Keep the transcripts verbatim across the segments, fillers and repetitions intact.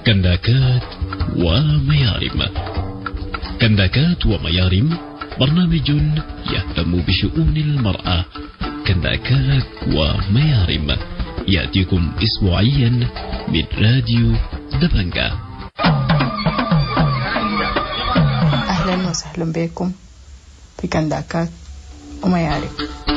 كنداكات وميارم. كنداكات وميارم برنامج يهتم بشؤون المرأة. كنداكات وميارم يأتيكم أسبوعيا من راديو دبنجة. أهلا وسهلا بكم في كنداكات وميارم.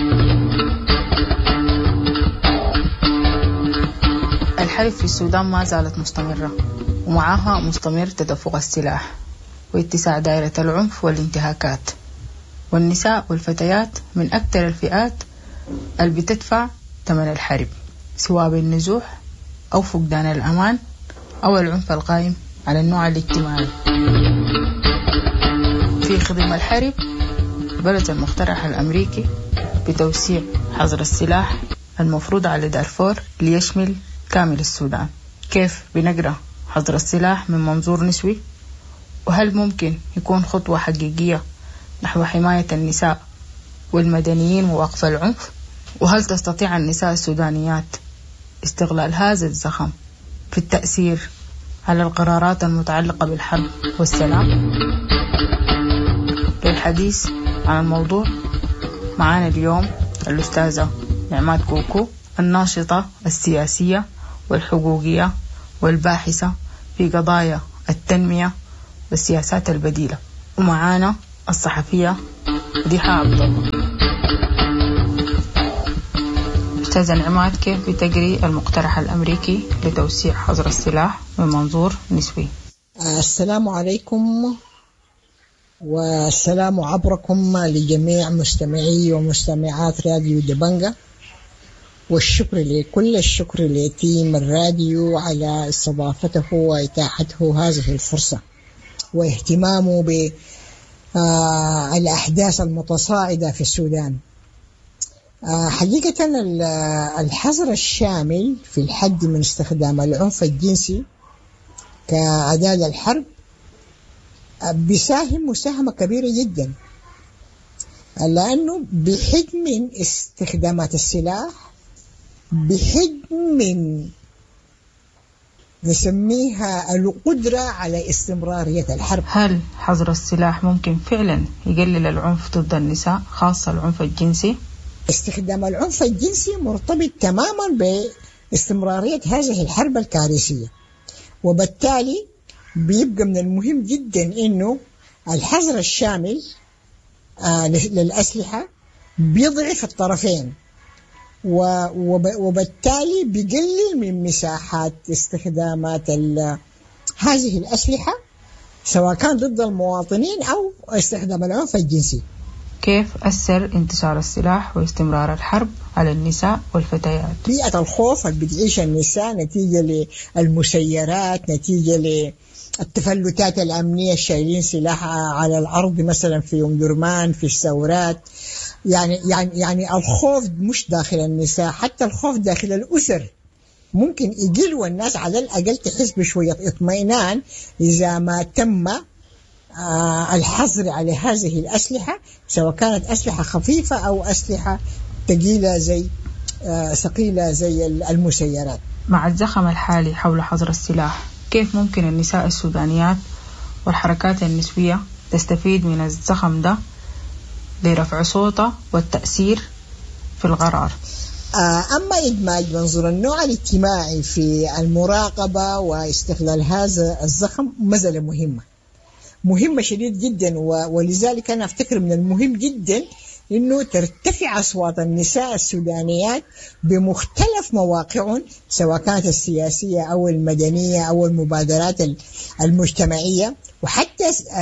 الحرب في السودان ما زالت مستمرة، ومعها مستمر تدفق السلاح واتساع دائرة العنف والانتهاكات، والنساء والفتيات من أكثر الفئات اللي بتدفع ثمن الحرب، سواء بالنزوح أو فقدان الأمان أو العنف القائم على النوع الاجتماعي. في خضم الحرب برز المقترح الأمريكي بتوسيع حظر السلاح المفروض على دارفور ليشمل كامل السودان. كيف بنقرأ حظر السلاح من منظور نسوي؟ وهل ممكن يكون خطوة حقيقية نحو حماية النساء والمدنيين ووقف العنف؟ وهل تستطيع النساء السودانيات استغلال هذا الزخم في التأثير على القرارات المتعلقة بالحرب والسلام؟ للحديث عن الموضوع معنا اليوم الأستاذة نعمات كوكو، الناشطة السياسية والحقوقية والباحثة في قضايا التنمية والسياسات البديلة، ومعانا الصحفية ضحى عبد الله. أستاذة نعمات، كيف بتقري المقترح الأمريكي لتوسيع حظر السلاح من منظور نسوي؟ السلام عليكم، والسلام عبركم لجميع مستمعي ومستمعات راديو دبنجة، والشكر لكل الشكر لتيم الراديو على استضافته وإتاحته هذه الفرصة واهتمامه بالأحداث المتصاعدة في السودان. حقيقة الحظر الشامل في الحد من استخدام العنف الجنسي كأداة للحرب بيساهم مساهمة كبيرة جدا، لأنه بحد من استخدامات السلاح، بحد من نسميها القدرة على استمرارية الحرب. هل حظر السلاح ممكن فعلا يقلل العنف ضد النساء، خاصة العنف الجنسي؟ استخدام العنف الجنسي مرتبط تماما باستمرارية هذه الحرب الكارثية، وبالتالي بيبقى من المهم جدا إنه الحظر الشامل آه للأسلحة بيضعف الطرفين، وبالتالي بيقلل من مساحات استخدامات هذه الأسلحة سواء كان ضد المواطنين أو استخدام العنف الجنسي. كيف أثر انتشار السلاح واستمرار الحرب على النساء والفتيات؟ بيئة الخوف اللي بتعيش النساء نتيجة للمسيرات، نتيجة للتفلتات الأمنية، شايلين سلاح على الأرض مثلا في أم درمان، في الثورات. يعني يعني يعني الخوف مش داخل النساء، حتى الخوف داخل الأسر ممكن يقل، والناس على الأقل تحس بشوية اطمئنان إذا ما تم آه الحظر على هذه الأسلحة، سواء كانت أسلحة خفيفة أو أسلحة ثقيلة زي آه ثقيلة زي المسيرات. مع الزخم الحالي حول حظر السلاح، كيف ممكن النساء السودانيات والحركات النسوية تستفيد من الزخم ده لرفع صوته والتأثير في القرار؟ أما إدماج منظور النوع الاجتماعي في المراقبة واستغلال هذا الزخم مسألة مهمة مهمة شديد جدا، ولذلك أنا أفتكر من المهم جدا إنه ترتفع أصوات النساء السودانيات بمختلف مواقعهم، سواء كانت السياسية أو المدنية أو المبادرات المجتمعية، وحتى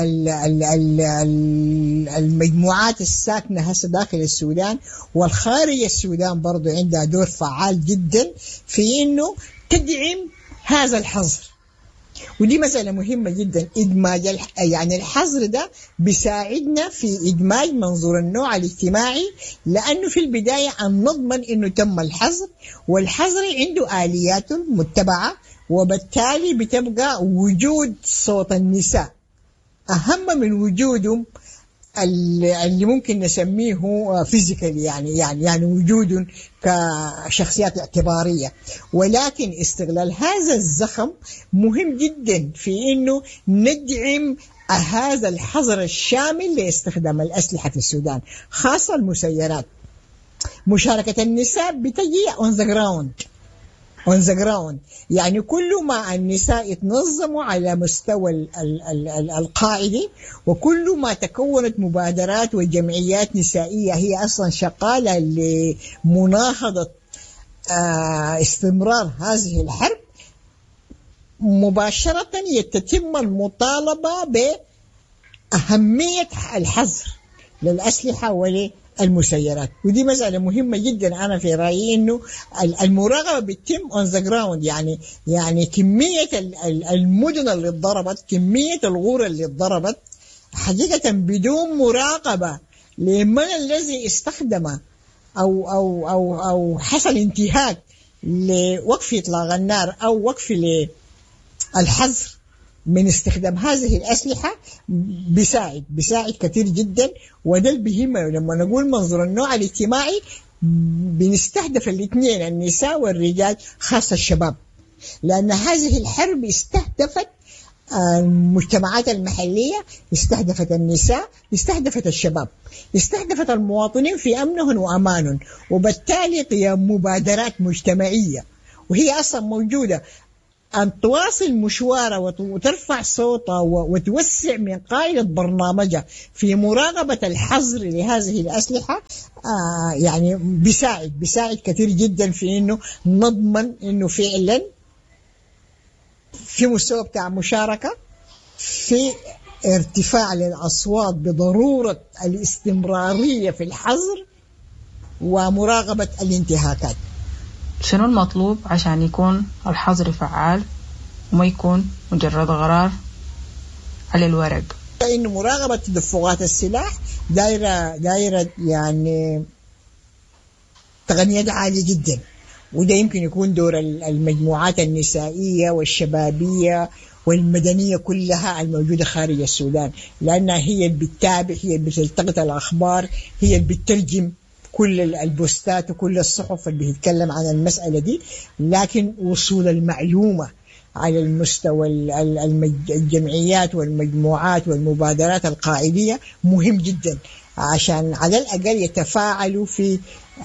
المجموعات الساكنة هسه داخل السودان والخارج السودان برضو عندها دور فعال جدا في إنه تدعم هذا الحظر. ودي مسألة مهمة جدا، إدماج يعني الحظر ده بيساعدنا في إدماج منظور النوع الاجتماعي، لأنه في البداية أن نضمن إنه تم الحظر، والحظر عنده آلياته متبعة، وبالتالي بتبقى وجود صوت النساء أهم من وجودهم اللي ممكن نسميه فيزيكال، يعني يعني يعني وجود كشخصيات اعتبارية، ولكن استغلال هذا الزخم مهم جدا في إنه ندعم هذا الحظر الشامل لاستخدام الأسلحة في السودان، خاصة المسيرات. مشاركة النساء بتجي on the ground on the ground يعني كل ما النساء يتنظموا على مستوى ال ال ال ال القاعدة، وكل ما تكونت مبادرات وجمعيات نسائية هي أصلا شغالة لمناهضة آه استمرار هذه الحرب، مباشرة يتم المطالبة بأهمية الحظر للأسلحة وللمسيرات. ودي مسألة مهمة جدا. أنا في رأيي إنه المراقبة بتتم on the ground، يعني يعني كمية المدن اللي اتضربت، كمية الغورة اللي اتضربت حقيقة بدون مراقبة لمن الذي استخدم أو أو أو أو حصل انتهاك لوقف إطلاق النار أو وقف الحظر من استخدام هذه الأسلحة، بيساعد بيساعد كثير جدا. وده اللي بيهمنا لما نقول منظور النوع الاجتماعي، بنستهدف الاثنين، النساء والرجال، خاصة الشباب، لأن هذه الحرب استهدفت المجتمعات المحلية، استهدفت النساء، استهدفت الشباب، استهدفت المواطنين في أمنهم وأمانهم، وبالتالي قيام مبادرات مجتمعية وهي أصلا موجودة أن تواصل مشوارها وترفع صوتها وتوسع من قاعدة برنامجها في مراقبة الحظر لهذه الأسلحة. آه يعني بيساعد بيساعد كثير جدا في إنه نضمن إنه فعلا في مستوى بتاع مشاركة، في ارتفاع للأصوات بضرورة الاستمرارية في الحظر ومراقبة الانتهاكات. شنو المطلوب عشان يكون الحظر فعال وما يكون مجرد قرار على الورق؟ إنه مراقبة تدفقات السلاح دايرة دايرة يعني تقنيات عالية جدا، وده يمكن يكون دور المجموعات النسائية والشبابية والمدنية كلها الموجودة خارج السودان، لأنها هي اللي بتتابع، هي اللي بتلتقط الأخبار، هي اللي بتترجم كل البوستات وكل الصحف اللي بتتكلم عن المسألة دي. لكن وصول المعلومة على المستوى الجمعيات والمجموعات والمبادرات القاعدية مهم جدا، عشان على الأقل يتفاعلوا في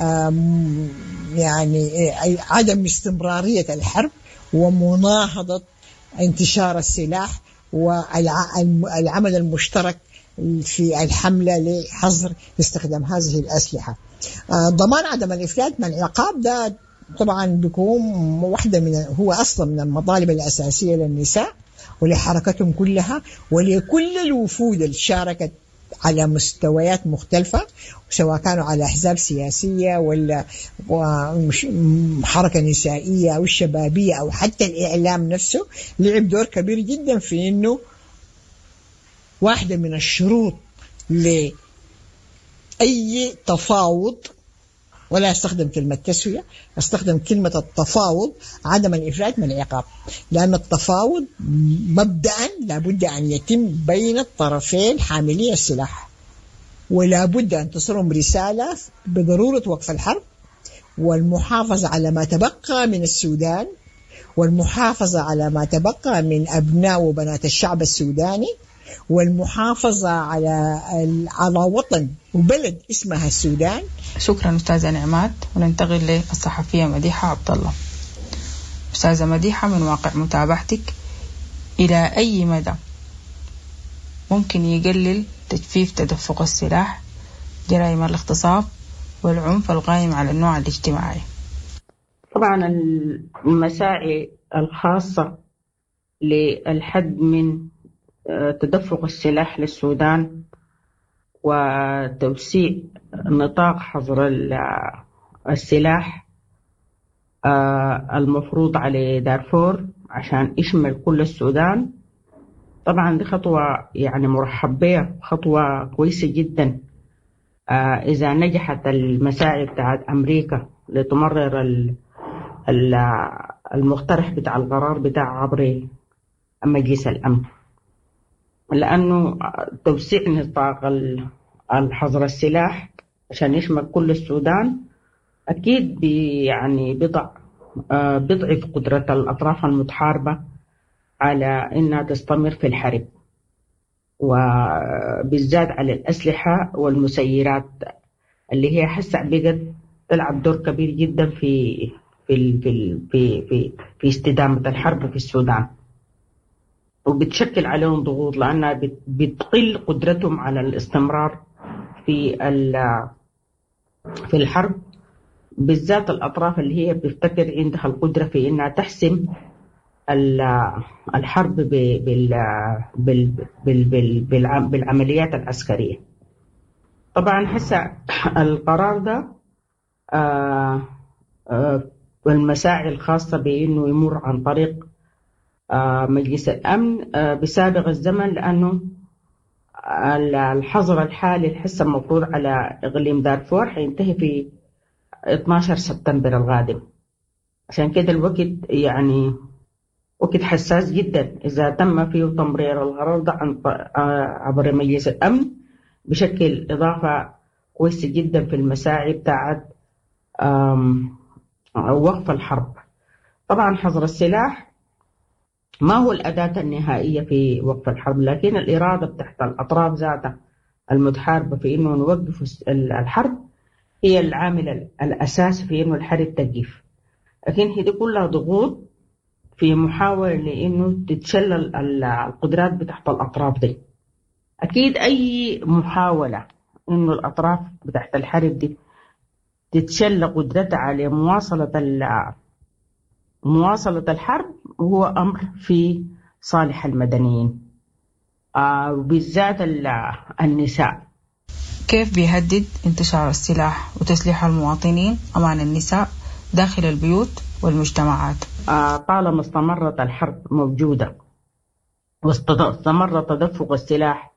يعني عدم استمرارية الحرب ومناهضة انتشار السلاح والعمل المشترك في الحملة لحظر استخدام هذه الأسلحة. ضمان عدم الإفلات من العقاب ده طبعا بيكون واحدة من هو أصلا من المطالب الأساسية للنساء ولحركتهم كلها ولكل الوفود اللي شاركت على مستويات مختلفة، سواء كانوا على أحزاب سياسية ولا حركة نسائية أو الشبابية أو حتى الإعلام نفسه، لعب دور كبير جدا في إنه واحدة من الشروط لأي تفاوض، ولا استخدم كلمة تسوية، استخدم كلمة التفاوض، عدم الإفلات من العقاب، لأن التفاوض مبدأ لابد أن يتم بين الطرفين حاملي السلاح، ولا بد أن تصلهم رسالة بضرورة وقف الحرب والمحافظة على ما تبقى من السودان، والمحافظة على ما تبقى من أبناء وبنات الشعب السوداني، والمحافظة على على وطن وبلد اسمها السودان. شكرا أستاذة نعمات. وننتقل للصحفية مديحة عبد الله. أستاذة مديحة، من واقع متابعتك، إلى أي مدى ممكن يقلل تجفيف تدفق السلاح، جرائم الاغتصاب والعنف القائم على النوع الاجتماعي؟ طبعا المساعي الخاصة للحد من تدفق السلاح للسودان وتوسيع نطاق حظر السلاح المفروض على دارفور عشان يشمل كل السودان، طبعا دي خطوة يعني مرحب بها، خطوة كويسة جدا. إذا نجحت المساعي بتاعت أمريكا لتمرر المقترح بتاع القرار بتاع عبر مجلس الأمن، لأنه توسيع نطاق الحظر السلاح عشان يشمل كل السودان أكيد بي يعني بضع آه بضعف قدرة الأطراف المتحاربة على إنها تستمر في الحرب، وبالذات على الأسلحة والمسيرات اللي هي حسا بقت تلعب دور كبير جدا في في في في في, في استدامة الحرب في السودان، وبتشكل عليهم ضغوط لأنها بتقل قدرتهم على الاستمرار في في الحرب، بالذات الأطراف اللي هي بتفتكر عندها القدرة في إنها تحسم الحرب بالعمليات العسكرية. طبعا هسه القرار ده آه آه والمساعي الخاصة بأنه يمر عن طريق آه مجلس الأمن آه بسابق الزمن، لأنه الحظر الحالي الحس المفروض على إقليم دارفور حينتهي في اثني عشر سبتمبر القادم. عشان كده الوقت يعني وقت حساس جدا إذا تم فيه تمرير القرار ده عن عبر مجلس الأمن بشكل إضافة كويسة جدا في المساعي بتاعت وقف الحرب. طبعا حظر السلاح ما هو الأداة النهائية في وقف الحرب، لكن الإرادة بتاعت الأطراف ذاتها المتحاربة في إنه نوقف الحرب هي العامل الأساسي في إنه الحرب تقف. لكن هي دي كلها ضغوط في محاولة لإنه تتشلل القدرات بتاعت الأطراف دي. أكيد أي محاولة إنه الأطراف بتاعت الحرب دي تتشل قدرتها على مواصلة مواصلة الحرب هو أمر في صالح المدنيين آه وبالذات النساء. كيف بيهدد انتشار السلاح وتسليح المواطنين أمام النساء داخل البيوت والمجتمعات؟ آه طالما استمرت الحرب موجودة واستمر تدفق السلاح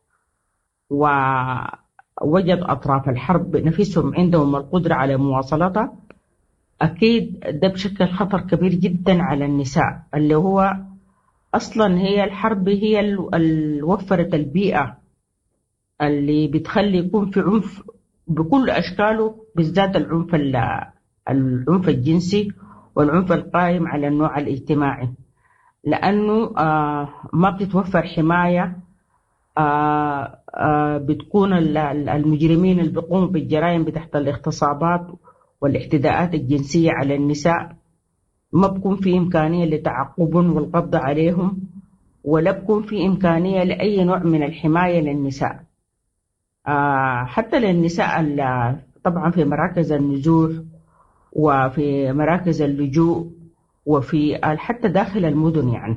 ووجد أطراف الحرب نفسهم عندهم القدرة على مواصلتها، أكيد ده بشكل خطر كبير جدا على النساء، اللي هو أصلا هي الحرب هي اللي وفرت البيئة اللي بتخلي يكون في عنف بكل أشكاله، بالذات العنف العنف الجنسي والعنف القائم على النوع الاجتماعي، لأنه آه ما بتتوفر حماية آه آه بتكون المجرمين اللي بيقوموا بالجرائم بتحت الاغتصابات والاعتداءات الجنسية على النساء ما بكون في إمكانية لتعقبهم والقبض عليهم، ولا بكون في إمكانية لأي نوع من الحماية للنساء آه حتى للنساء طبعا في مراكز النزوح وفي مراكز اللجوء وفي حتى داخل المدن يعني.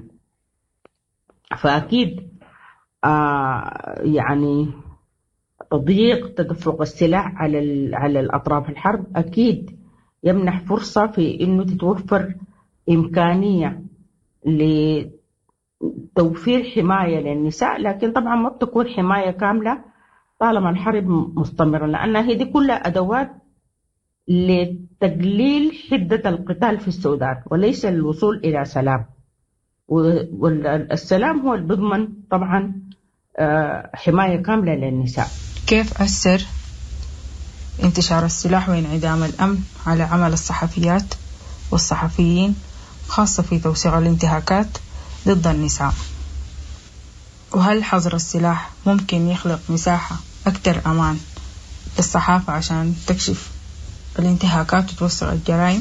فأكيد آه يعني تضييق تدفق السلاح على على الأطراف الحرب أكيد يمنح فرصة في إنه تتوفر إمكانية لتوفير حماية للنساء، لكن طبعا ما بتكون حماية كاملة طالما الحرب مستمرة، لأن هذه كلها أدوات لتقليل حدة القتال في السودان وليس الوصول إلى سلام، والسلام هو اللي بيضمن طبعا حماية كاملة للنساء. كيف أثر انتشار السلاح وانعدام الأمن على عمل الصحفيات والصحفيين خاصة في توسيع الانتهاكات ضد النساء؟ وهل حظر السلاح ممكن يخلق مساحة أكثر أمان للصحافة عشان تكشف الانتهاكات وتوسع الجرائم؟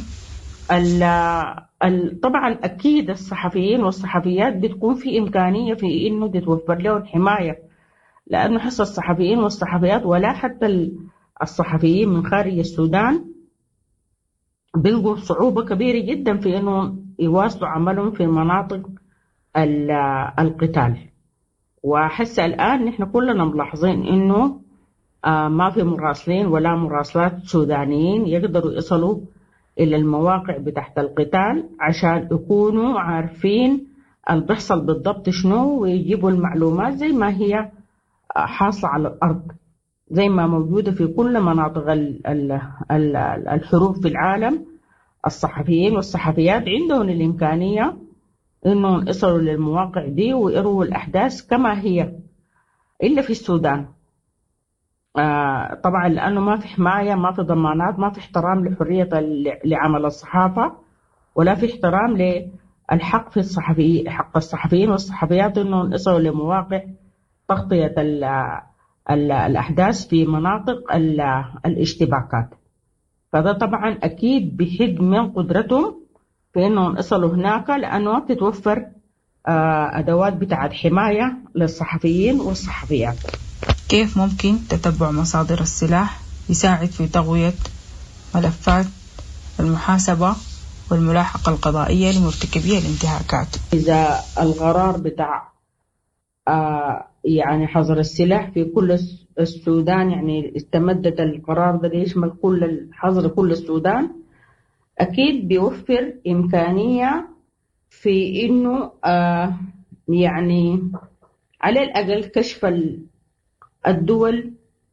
طبعا أكيد الصحفيين والصحفيات بتكون في إمكانية في إنه تتوفر لهم حماية، لأنه حس الصحفيين والصحفيات ولا حتى الصحفيين من خارج السودان بيلقوا صعوبة كبيرة جدا في إنه يواصلوا عملهم في مناطق القتال. وحس الآن نحن كلنا ملاحظين إنه ما في مراسلين ولا مراسلات سودانيين يقدروا يصلوا إلى المواقع بتاعت القتال عشان يكونوا عارفين اللي بيحصل بالضبط شنو، ويجيبوا المعلومات زي ما هي حاصلة على الأرض، زي ما موجودة في كل مناطق الحروب في العالم. الصحفيين والصحفيات عندهم الإمكانية إنهم يصلوا للمواقع دي ويروا الأحداث كما هي. إلا في السودان آه طبعا لأنه ما في حماية، ما في ضمانات، ما في احترام لحرية لعمل الصحافة، ولا في احترام للحق في الصحفي حق الصحفيين والصحفيات إنهم يصلوا لمواقع تغطية ال ال الأحداث في مناطق ال الاشتباكات. فده طبعا أكيد بحد من قدرتهم في إنهم يصلوا هناك، لأنه ما بتتوفر آه أدوات بتاعت حماية للصحفيين والصحفيات. كيف ممكن تتبع مصادر السلاح يساعد في تقوية ملفات المحاسبة والملاحقة القضائية لمرتكبي الانتهاكات؟ إذا القرار بتاع آه يعني حظر السلاح في كل السودان، يعني استمدت القرار ده يشمل كل حظر كل السودان، أكيد بيوفر إمكانية في إنه آه يعني على الأقل كشف الدول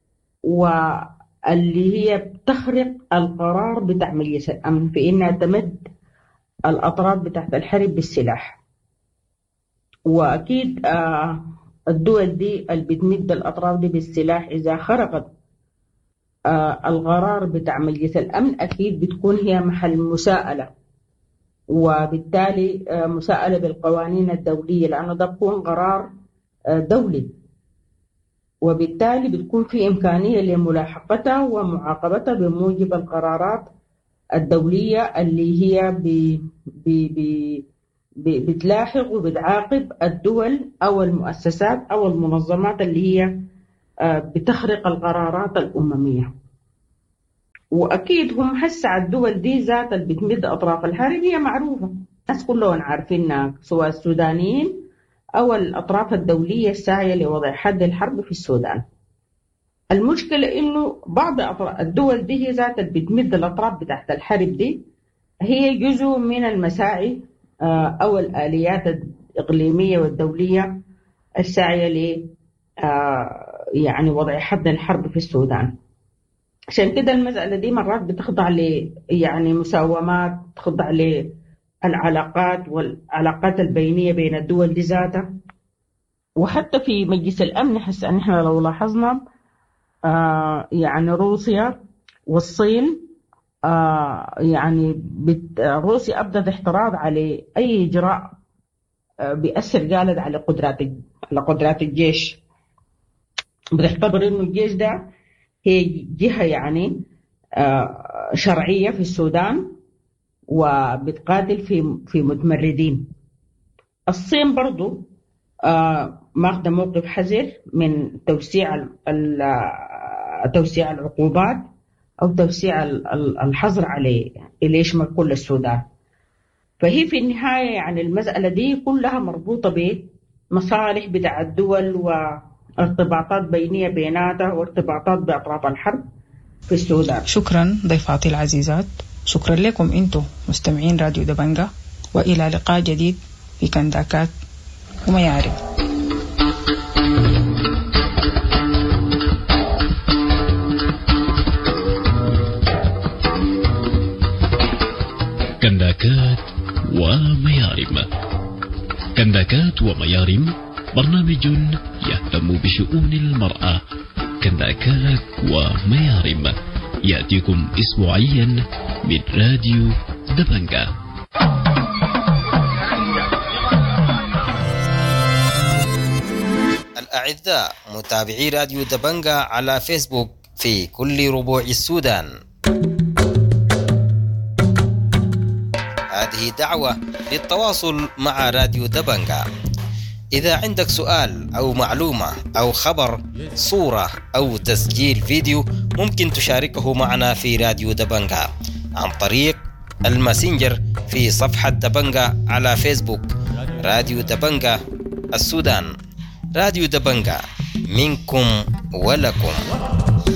واللي هي بتخرق القرار بتاع مجلس الأمن في إنها تمد الأطراف بتاعت الحرب بالسلاح. وأكيد آه الدول دي اللي بتمد الأطراف دي بالسلاح إذا خرقت آه القرار بتاع مجلس الأمن أكيد بتكون هي محل مساءلة، وبالتالي آه مساءلة بالقوانين الدولية، لأنه ده بيكون قرار آه دولي، وبالتالي بتكون في إمكانية لملاحقتها ومعاقبتها بموجب القرارات الدولية اللي هي ب ب ب بتلاحق وبتعاقب الدول أو المؤسسات أو المنظمات اللي هي بتخرق القرارات الأممية. وأكيد هم هسه الدول دي ذات اللي بتمد أطراف الحرب هي معروفة، الناس كلهم عارفينها، سواء السودانيين أو الأطراف الدولية الساعية لوضع حد الحرب في السودان. المشكلة إنه بعض الدول دي هي ذات اللي بتمد الأطراف بتاعت الحرب دي هي جزء من المساعي أو الآليات الإقليمية والدولية الساعية ل يعني وضع حد الحرب في السودان. عشان كده المسألة دي مرات بتخضع ل يعني مساومات، تخضع للعلاقات والعلاقات البينية بين الدول دي ذاتها. وحتى في مجلس الأمن حس أن احنا لو لاحظنا آه يعني روسيا والصين آه يعني بت روسيا أبدت احتراض على أي إجراء آه بيأثر قالت على قدرات على قدرات الجيش، بتعتبر إنه الجيش ده هي جهة يعني آه شرعية في السودان وبتقاتل في في متمردين. الصين برضو آه ماخذة موقف حذر من توسيع توسيع العقوبات أو توسيع الحظر عليه اللي يشمل كل السودان. فهي في النهاية يعني المسألة دي كلها مربوطة بمصالح بتاع الدول وارتباطات بينية بيناتها وارتباطات بأطراف الحرب في السودان. شكرا ضيفاتي العزيزات، شكرا لكم انتم مستمعين راديو دبنجة، وإلى لقاء جديد في كنداكات وميارب. كنداكات وميارم. كنداكات وميارم برنامج يهتم بشؤون المرأة. كنداكات وميارم يأتيكم أسبوعيا من راديو دبنجة. الأعزاء متابعي راديو دبنجة على فيسبوك في كل ربوع السودان، هذه دعوة للتواصل مع راديو دبنجة. إذا عندك سؤال أو معلومة أو خبر، صورة أو تسجيل فيديو، ممكن تشاركه معنا في راديو دبنجة عن طريق الماسنجر في صفحة دبنجة على فيسبوك. راديو دبنجة السودان، راديو دبنجة منكم ولكم.